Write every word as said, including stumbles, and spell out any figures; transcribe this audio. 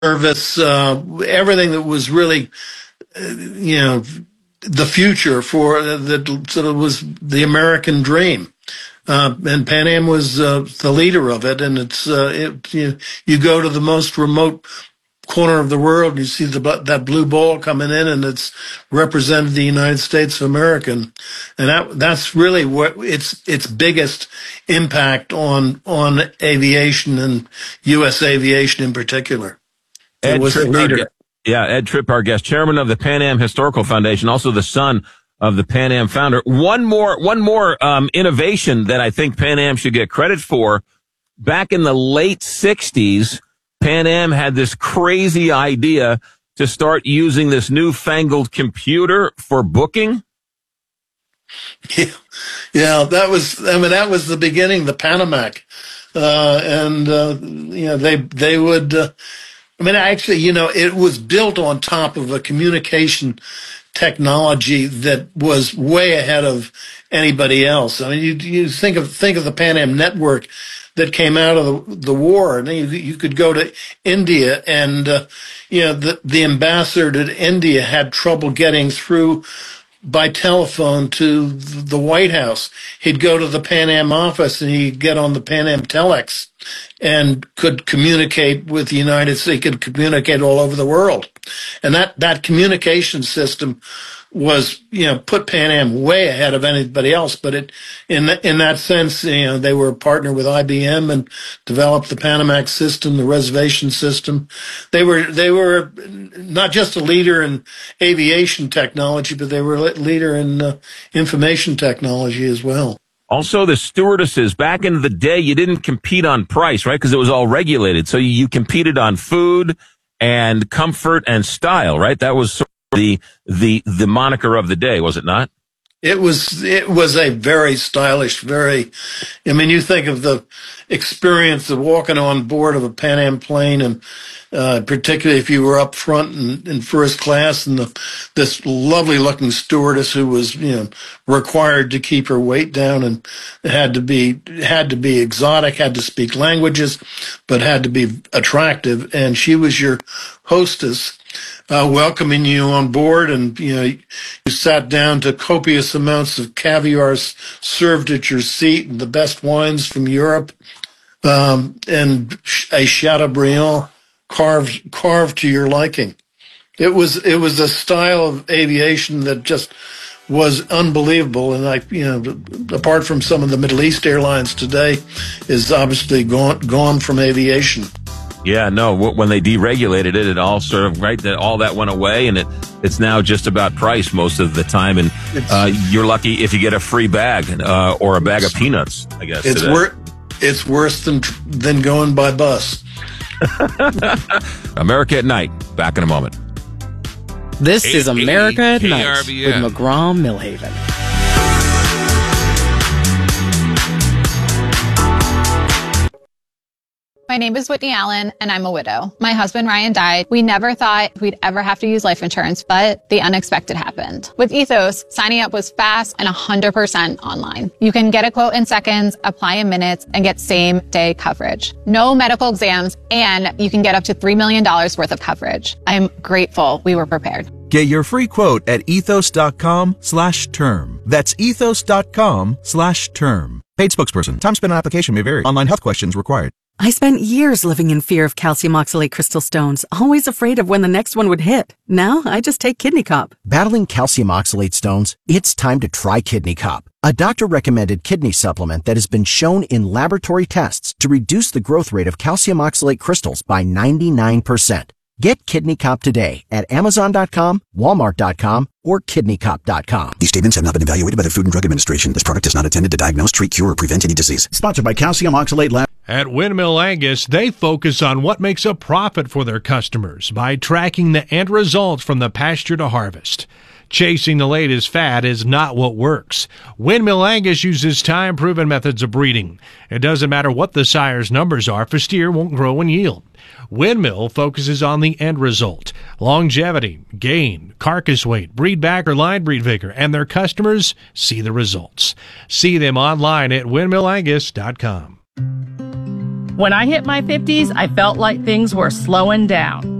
service, uh, everything that was really, uh, you know, the future for that sort of was the American dream. Uh, and Pan Am was uh, the leader of it. And it's, uh, it, you, you go to the most remote corner of the world, you see the, that blue ball coming in, and it's represented the United States of America. And that, that's really what its, its biggest impact on, on aviation and U S aviation in particular. Ed It was Tripp, a leader. our, yeah, Ed Tripp, our guest, chairman of the Pan Am Historical Foundation, also the son of the Pan Am founder. One more, one more, um, innovation that I think Pan Am should get credit for. Back in the late sixties, Pan Am had this crazy idea to start using this newfangled computer for booking. Yeah, yeah, that was, I mean, that was the beginning, the Panamac. Uh, and, uh, you know, they, they would, uh, I mean, actually, you know, it was built on top of a communication technology that was way ahead of anybody else. I mean, you, you think of, think of the Pan Am network that came out of the, the war. And you, you could go to India and, uh, you know, the, the ambassador to India had trouble getting through by telephone to the White House. He'd go to the Pan Am office and he'd get on the Pan Am telex and could communicate with the United States. He could communicate all over the world. And that, that communication system was, you know, put Pan Am way ahead of anybody else. But it, in the, in that sense, you know, they were a partner with I B M and developed the Panamax system, the reservation system. They were, they were not just a leader in aviation technology, but they were a leader in uh, information technology as well. Also, the stewardesses, back in the day, you didn't compete on price, right? Because it was all regulated. So you competed on food and comfort and style, right? That was sort of the, the, the moniker of the day, was it not? It was, it was a very stylish, very, I mean, you think of the experience of walking on board of a Pan Am plane, and uh, particularly if you were up front in, in first class, and the, this lovely looking stewardess who was, you know, required to keep her weight down and had to be, had to be exotic, had to speak languages, but had to be attractive. And she was your hostess, Uh, welcoming you on board, and you know, you sat down to copious amounts of caviar served at your seat, and the best wines from Europe, um, and a Chateaubriand carved carved to your liking. It was it was a style of aviation that just was unbelievable, and I, you know, apart from some of the Middle East airlines today, is obviously gone gone from aviation. Yeah, no, when they deregulated it, it all sort of, right, that all that went away, and it it's now just about price most of the time, and uh, you're lucky if you get a free bag uh, or a bag of peanuts, I guess. It's wor- it's worse than than going by bus. America at Night, back in a moment. This is America at Night with McGraw-Millhaven. My name is Whitney Allen, and I'm a widow. My husband, Ryan, died. We never thought we'd ever have to use life insurance, but the unexpected happened. With Ethos, signing up was fast and one hundred percent online. You can get a quote in seconds, apply in minutes, and get same-day coverage. No medical exams, and you can get up to three million dollars worth of coverage. I'm grateful we were prepared. Get your free quote at ethos.com slash term. That's ethos.com slash term. Paid spokesperson. Time spent on application may vary. Online health questions required. I spent years living in fear of calcium oxalate crystal stones, always afraid of when the next one would hit. Now I just take Kidney Cop. Battling calcium oxalate stones? It's time to try Kidney Cop, a doctor-recommended kidney supplement that has been shown in laboratory tests to reduce the growth rate of calcium oxalate crystals by ninety-nine percent. Get Kidney Cop today at amazon dot com, walmart dot com, or kidney cop dot com. These statements have not been evaluated by the Food and Drug Administration. This product is not intended to diagnose, treat, cure, or prevent any disease. Sponsored by Calcium Oxalate Lab. At Windmill Angus, they focus on what makes a profit for their customers by tracking the end results from the pasture to harvest. Chasing the latest fad is not what works. Windmill Angus uses time-proven methods of breeding. It doesn't matter what the sire's numbers are, if a steer won't grow and yield. Windmill focuses on the end result: longevity, gain, carcass weight, breed back or line breed vigor, and their customers see the results. See them online at windmill angus dot com. When I hit my fifties, I felt like things were slowing down.